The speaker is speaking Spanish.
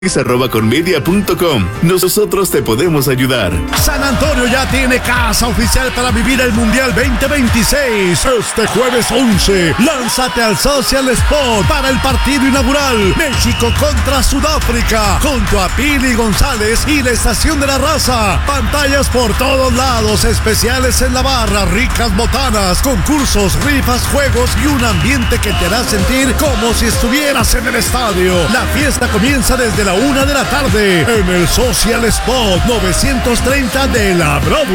@conmedia.com. Nosotros te podemos ayudar. San Antonio ya tiene casa oficial para vivir el Mundial 2026. Este jueves 11, lánzate al Social Spot para el partido inaugural México contra Sudáfrica, junto a Pili González y la Estación de la Raza. Pantallas por todos lados, especiales en la barra, ricas botanas, concursos, rifas, juegos y un ambiente que te hará sentir como si estuvieras en el estadio. La fiesta comienza desde la 1 de la tarde en el Social Spot 930 de la Broadway.